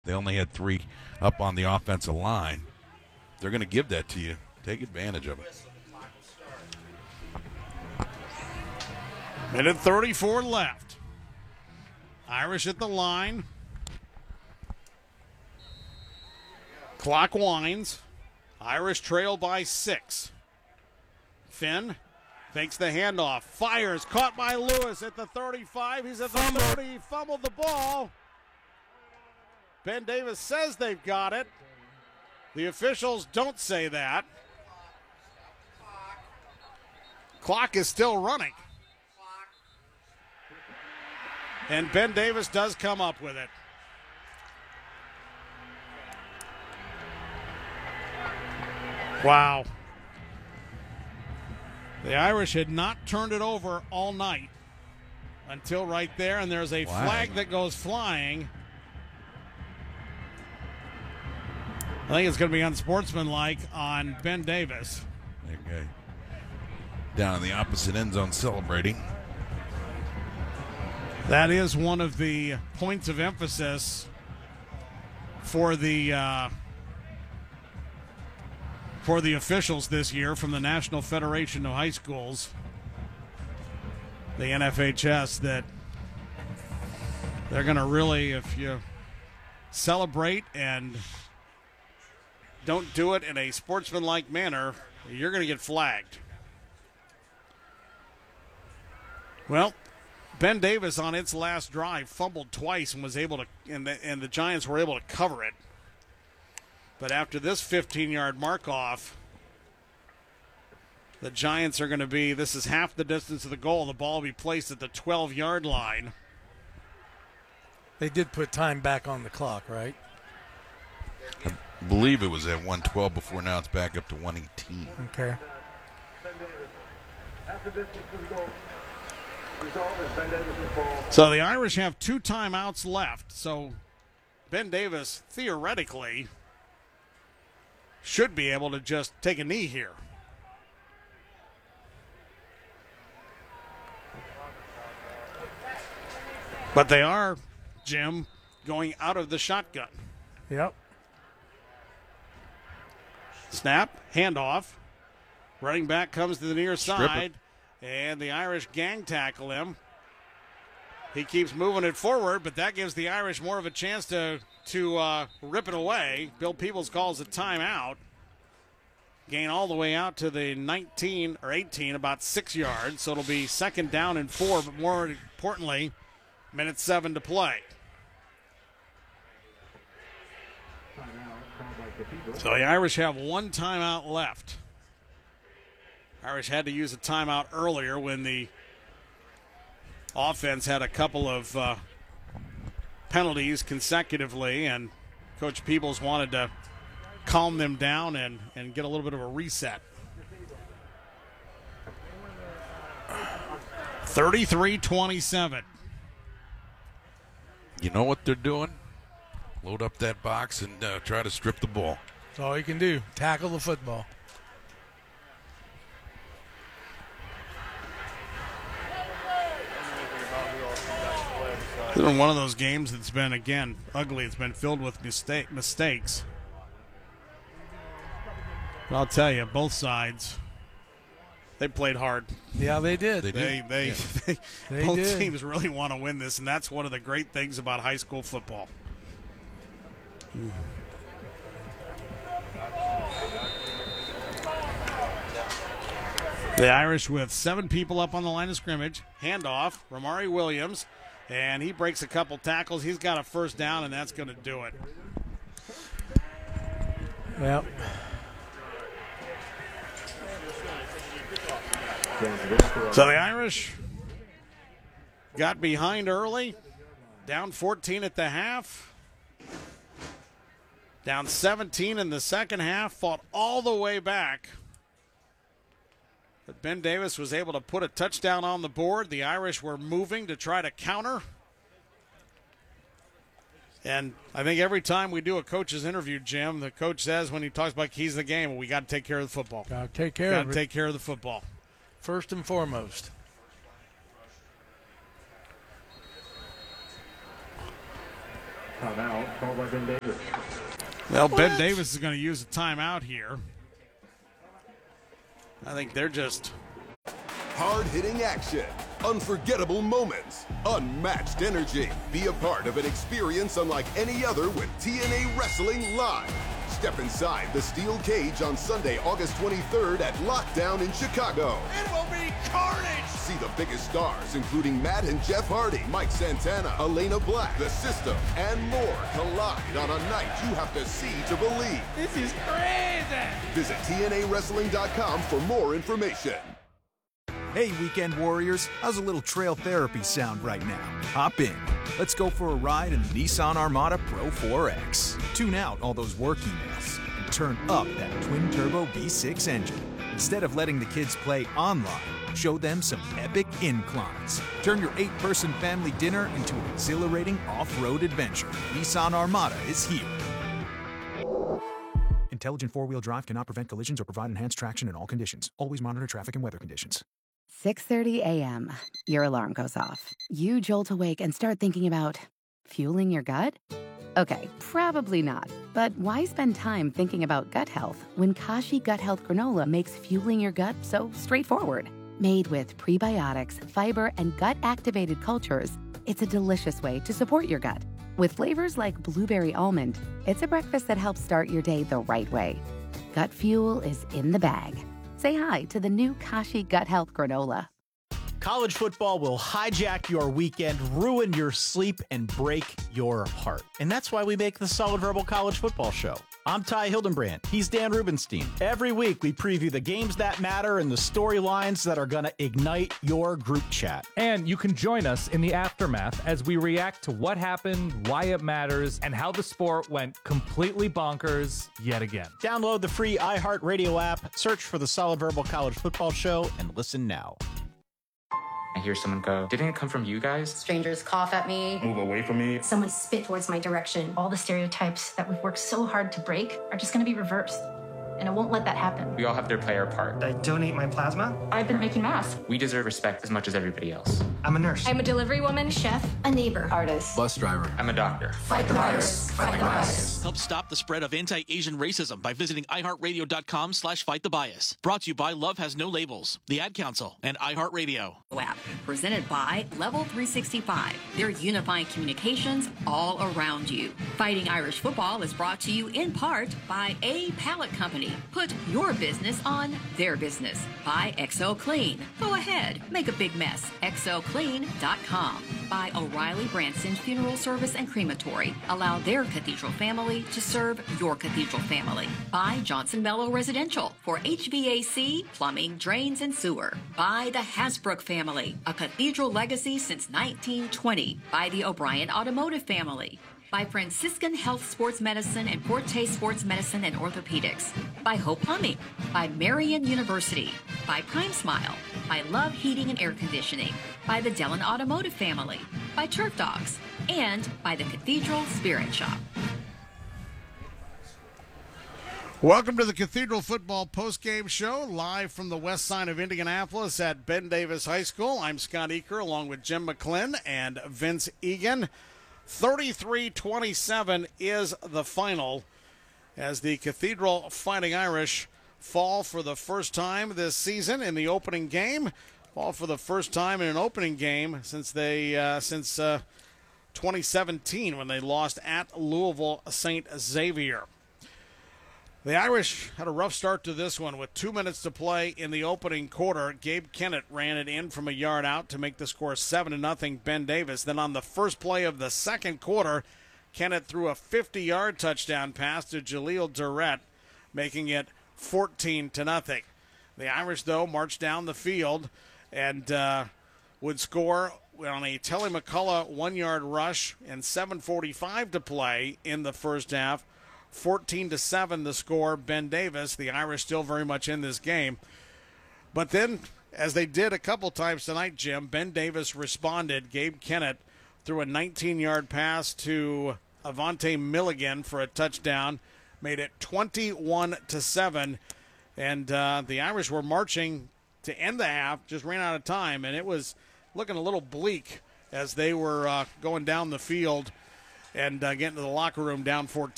They only had 3 up on the offensive line. They're going to give that to you. Take advantage of it. Minute 34 left. Irish at the line. Clock winds. Irish trail by 6. Finn fakes the handoff. Fires. Caught by Lewis at the 35. He's at the 30. He fumbled the ball. Ben Davis says they've got it. The officials don't say that. Clock is still running. And Ben Davis does come up with it. Wow. The Irish had not turned it over all night until right there, and there's a flag that goes flying. I think it's going to be unsportsmanlike on Ben Davis. Okay. Down in the opposite end zone celebrating. That is one of the points of emphasis for the officials this year from the National Federation of High Schools, the NFHS, that they're going to really, if you celebrate and don't do it in a sportsmanlike manner, you're going to get flagged. Well, Ben Davis on its last drive fumbled twice and was able to, and the Giants were able to cover it. But after this 15-yard mark-off, the Giants are going to be, this is half the distance of the goal. The ball will be placed at the 12-yard line. They did put time back on the clock, right? I believe it was at 112 before. Now it's back up to 118. Okay. So the Irish have 2 timeouts left. So Ben Davis, theoretically, should be able to just take a knee here. But they are, Jim, going out of the shotgun. Yep. Snap, handoff. Running back comes to the near side, and the Irish gang tackle him. He keeps moving it forward, but that gives the Irish more of a chance to rip it away. Bill Peebles calls a timeout. Gain all the way out to the 19 or 18, about 6 yards. So it'll be 2nd down and 4, but more importantly, minute 7 to play. So the Irish have 1 timeout left. Irish had to use a timeout earlier when the offense had a couple of penalties consecutively, and Coach Peebles wanted to calm them down and get a little bit of a reset. 33-27. You know what they're doing? Load up that box and try to strip the ball. That's all you can do. Tackle the football. It's been one of those games that's been, again, ugly. It's been filled with mistakes. But I'll tell you, both sides, they played hard. Yeah, they did. Both teams really want to win this, and that's one of the great things about high school football. The Irish with 7 people up on the line of scrimmage. Handoff, Ramari Williams, and he breaks a couple tackles. He's got a 1st down, and that's going to do it. Yep. So the Irish got behind early, down 14 at the half, down 17 in the second half, fought all the way back. But Ben Davis was able to put a touchdown on the board. The Irish were moving to try to counter. And I think every time we do a coach's interview, Jim, the coach says when he talks about keys of the game, we got to take care of the football. Got to take care of it. Got to take care of the football. First and foremost. Timeout called by Ben Davis. Well, Ben Davis is going to use a timeout here. I think they're just... Hard-hitting action, unforgettable moments, unmatched energy. Be a part of an experience unlike any other with TNA Wrestling Live. Step inside the steel cage on Sunday, August 23rd at Lockdown in Chicago. It will be carnage! See the biggest stars, including Matt and Jeff Hardy, Mike Santana, Elena Black, The System, and more collide on a night you have to see to believe. This is crazy! Visit TNAWrestling.com for more information. Hey, Weekend Warriors, how's a little trail therapy sound right now? Hop in. Let's go for a ride in the Nissan Armada Pro 4X. Tune out all those work emails and turn up that twin-turbo V6 engine. Instead of letting the kids play online, show them some epic inclines. Turn your 8-person family dinner into an exhilarating off-road adventure. Nissan Armada is here. Intelligent four-wheel drive cannot prevent collisions or provide enhanced traction in all conditions. Always monitor traffic and weather conditions. 6:30 a.m. Your alarm goes off. You jolt awake and start thinking about fueling your gut? Okay, probably not. But why spend time thinking about gut health when Kashi Gut Health Granola makes fueling your gut so straightforward? Made with prebiotics, fiber, and gut-activated cultures, it's a delicious way to support your gut. With flavors like blueberry almond, it's a breakfast that helps start your day the right way. Gut fuel is in the bag. Say hi to the new Kashi Gut Health Granola. College football will hijack your weekend, ruin your sleep, and break your heart. And that's why we make the Solid Verbal College Football Show. I'm Ty Hildenbrand. He's Dan Rubenstein. Every week, we preview the games that matter and the storylines that are going to ignite your group chat. And you can join us in the aftermath as we react to what happened, why it matters, and how the sport went completely bonkers yet again. Download the free iHeartRadio app, search for the Solid Verbal College Football Show, and listen now. I hear someone go, "Didn't it come from you guys?" Strangers cough at me. Move away from me. Someone spit towards my direction. All the stereotypes that we've worked so hard to break are just going to be reversed. And I won't let that happen. We all have to play our part. I donate my plasma. I've been making masks. We deserve respect as much as everybody else. I'm a nurse. I'm a delivery woman, chef, a neighbor, artist, bus driver. I'm a doctor. Fight the virus. Fight the bias. Help stop the spread of anti-Asian racism by visiting iHeartRadio.com/fightthebias. Brought to you by Love Has No Labels, the Ad Council, and iHeartRadio. App presented by Level 365. They're unifying communications all around you. Fighting Irish Football is brought to you in part by A Pallet Company. Put your business on their business. By XO Clean. Go ahead, make a big mess. XOClean.com. By O'Reilly Branson Funeral Service and Crematory. Allow their cathedral family to serve your cathedral family. By Johnson Mello Residential for HVAC, plumbing, drains, and sewer. By the Hasbrook family, a cathedral legacy since 1920. By the O'Brien Automotive family. By Franciscan Health Sports Medicine and Forte Sports Medicine and Orthopedics. By Hope Plumbing. By Marian University. By Prime Smile. By Love Heating and Air Conditioning. By the Dellon Automotive family. By Turf Dogs. And by the Cathedral Spirit Shop. Welcome to the Cathedral Football Postgame Show, live from the west side of Indianapolis at Ben Davis High School. I'm Scott Eaker, along with Jim McClin and Vince Egan. 33-27 is the final as the Cathedral Fighting Irish fall for the first time this season in the opening game. Fall for the first time in an opening game since 2017 when they lost at Louisville St. Xavier. The Irish had a rough start to this one with 2 minutes to play in the opening quarter. Gabe Kennett ran it in from a yard out to make the score 7-0 Ben Davis. Then on the first play of the second quarter, Kennett threw a 50-yard touchdown pass to Jaleel Durrett, making it 14-0. The Irish, though, marched down the field and would score on a Telly McCullough 1-yard rush and 7:45 to play in the first half. 14-7 the score. Ben Davis, the Irish still very much in this game. But then, as they did a couple times tonight, Jim, Ben Davis responded. Gabe Kennett threw a 19-yard pass to Avante Milligan for a touchdown, made it 21-7. And the Irish were marching to end the half, just ran out of time, and it was looking a little bleak as they were going down the field. and get into the locker room down 14.